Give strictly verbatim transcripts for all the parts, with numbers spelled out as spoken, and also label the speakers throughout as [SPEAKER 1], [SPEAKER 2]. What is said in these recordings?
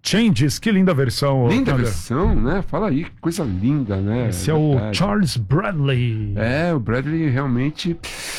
[SPEAKER 1] Changes, que linda versão.
[SPEAKER 2] Linda
[SPEAKER 1] Thunder.
[SPEAKER 2] versão, né? Fala aí, que coisa linda, né?
[SPEAKER 1] Esse é o
[SPEAKER 2] Verdade.
[SPEAKER 1] Charles Bradley.
[SPEAKER 2] É, o Bradley realmente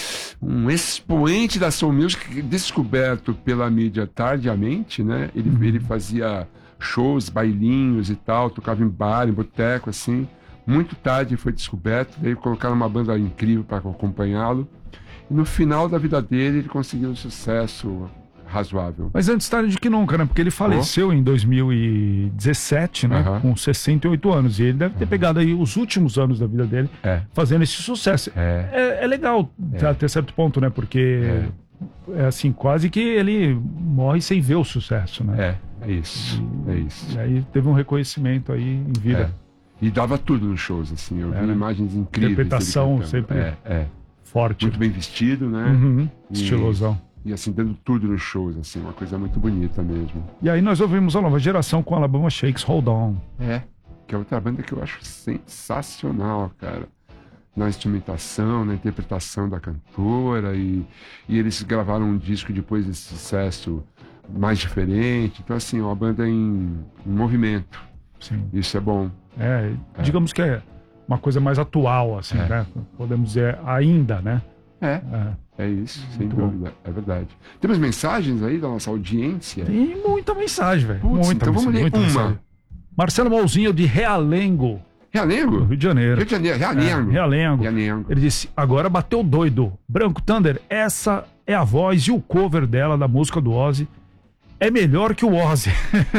[SPEAKER 2] um expoente da soul music, descoberto pela mídia tardiamente, né? Ele,
[SPEAKER 1] Uhum.
[SPEAKER 2] ele fazia shows, bailinhos e tal, tocava em bar, em boteco, assim. Muito tarde foi descoberto, veio colocar uma banda incrível para acompanhá-lo. E no final da vida dele, ele conseguiu um sucesso razoável.
[SPEAKER 1] Mas antes tarde que nunca, né? Porque ele faleceu oh. em dois mil e dezessete, né? Uhum. Com sessenta e oito anos. E ele deve ter uhum. pegado aí os últimos anos da vida dele
[SPEAKER 2] é.
[SPEAKER 1] fazendo esse sucesso. É, é, é legal é. até certo ponto, né? Porque é. é assim, quase que ele morre sem ver o sucesso, né?
[SPEAKER 2] É, é isso.
[SPEAKER 1] E,
[SPEAKER 2] é isso.
[SPEAKER 1] E aí teve um reconhecimento aí em vida.
[SPEAKER 2] É. E dava tudo nos shows, assim. Eu
[SPEAKER 1] é,
[SPEAKER 2] vi
[SPEAKER 1] né?
[SPEAKER 2] imagens incríveis.
[SPEAKER 1] Interpretação sempre
[SPEAKER 2] é, é.
[SPEAKER 1] forte.
[SPEAKER 2] Muito bem vestido, né?
[SPEAKER 1] Uhum.
[SPEAKER 2] E...
[SPEAKER 1] Estilosão.
[SPEAKER 2] E assim, dando tudo nos shows, assim, uma coisa muito bonita mesmo.
[SPEAKER 1] E aí nós ouvimos a nova geração com Alabama Shakes, Hold On.
[SPEAKER 2] É, que é outra banda que eu acho sensacional, cara. Na instrumentação, na interpretação da cantora, e, e eles gravaram um disco depois desse sucesso mais diferente. Então, assim, uma banda em, em movimento.
[SPEAKER 1] Sim.
[SPEAKER 2] Isso é bom.
[SPEAKER 1] É, é, digamos que é uma coisa mais atual, assim, é. né? Podemos dizer ainda, né?
[SPEAKER 2] É. é. É isso, sem Muito dúvida, bom. É verdade. Temos mensagens aí da nossa audiência?
[SPEAKER 1] Tem muita mensagem, velho. Muita
[SPEAKER 2] então
[SPEAKER 1] mensagem,
[SPEAKER 2] vamos ler uma.
[SPEAKER 1] Mensagem. Marcelo Mouzinho, de Realengo.
[SPEAKER 2] Realengo?
[SPEAKER 1] Rio de Janeiro.
[SPEAKER 2] Rio de Janeiro, Realengo.
[SPEAKER 1] É, Realengo.
[SPEAKER 2] Realengo.
[SPEAKER 1] Ele disse, agora bateu doido. Branco Thunder, essa é a voz e o cover dela, da música do Ozzy. É melhor que o Ozzy.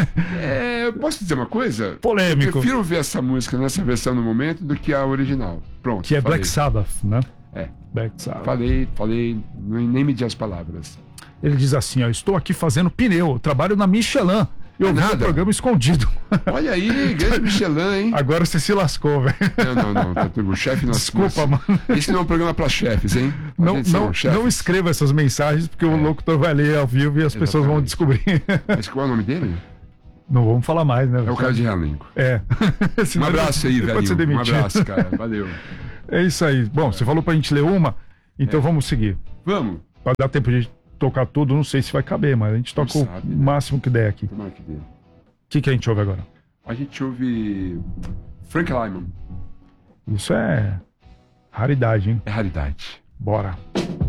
[SPEAKER 2] É, eu posso dizer uma coisa?
[SPEAKER 1] Polêmico.
[SPEAKER 2] Eu prefiro ver essa música nessa versão no momento do que a original. Pronto.
[SPEAKER 1] Que é
[SPEAKER 2] falei.
[SPEAKER 1] Black Sabbath, né?
[SPEAKER 2] É.
[SPEAKER 1] Black Sabbath.
[SPEAKER 2] Falei, falei, nem medi as palavras.
[SPEAKER 1] Ele diz assim, ó, estou aqui fazendo pneu, trabalho na Michelin. Eu vi o programa escondido.
[SPEAKER 2] Olha aí, grande Michelin, hein?
[SPEAKER 1] Agora você se lascou, velho.
[SPEAKER 2] Não, não, não. O chefe não...
[SPEAKER 1] Desculpa, mano.
[SPEAKER 2] Esse não é um programa para chefes, hein?
[SPEAKER 1] Não, não, não escreva essas mensagens, porque é. o locutor vai ler ao vivo e as Exatamente. pessoas vão descobrir.
[SPEAKER 2] Mas qual é o nome dele?
[SPEAKER 1] Não vamos falar mais, né?
[SPEAKER 2] É o cara de Realengo.
[SPEAKER 1] É.
[SPEAKER 2] Um abraço aí, velho. Um abraço, cara. Valeu.
[SPEAKER 1] É isso aí. Bom, é. você falou pra gente ler uma, então é. vamos seguir.
[SPEAKER 2] Vamos.
[SPEAKER 1] Pra dar tempo de tocar tudo, não sei se vai caber, mas a gente toca o sabe, máximo né? que der aqui.
[SPEAKER 2] Tomara que dê.
[SPEAKER 1] O que, que a gente ouve agora?
[SPEAKER 2] A gente ouve Frank Lyman.
[SPEAKER 1] Isso é raridade, hein?
[SPEAKER 2] É raridade.
[SPEAKER 1] Bora.